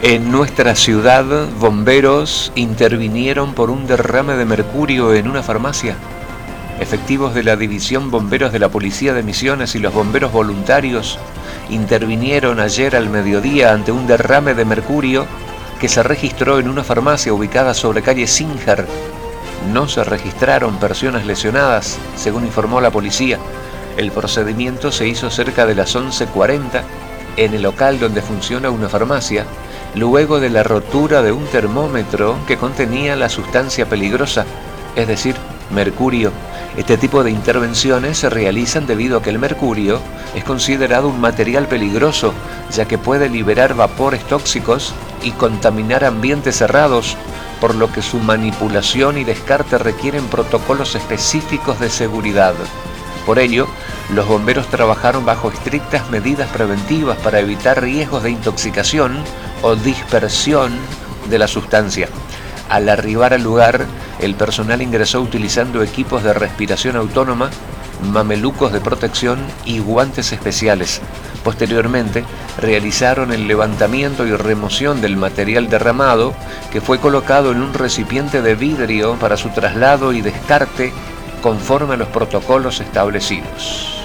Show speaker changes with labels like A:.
A: En nuestra ciudad, bomberos intervinieron por un derrame de mercurio en una farmacia. Efectivos de la División Bomberos de la Policía de Misiones y los bomberos voluntarios intervinieron ayer al mediodía ante un derrame de mercurio que se registró en una farmacia ubicada sobre calle Singer. No se registraron personas lesionadas, según informó la policía. El procedimiento se hizo cerca de las 11:40 en el local donde funciona una farmacia, luego de la rotura de un termómetro que contenía la sustancia peligrosa, es decir, mercurio. Este tipo de intervenciones se realizan debido a que el mercurio es considerado un material peligroso, ya que puede liberar vapores tóxicos y contaminar ambientes cerrados, por lo que su manipulación y descarte requieren protocolos específicos de seguridad. Por ello, los bomberos trabajaron bajo estrictas medidas preventivas para evitar riesgos de intoxicación o dispersión de la sustancia. Al arribar al lugar, el personal ingresó utilizando equipos de respiración autónoma, mamelucos de protección y guantes especiales. Posteriormente, realizaron el levantamiento y remoción del material derramado, que fue colocado en un recipiente de vidrio para su traslado y descarte conforme a los protocolos establecidos.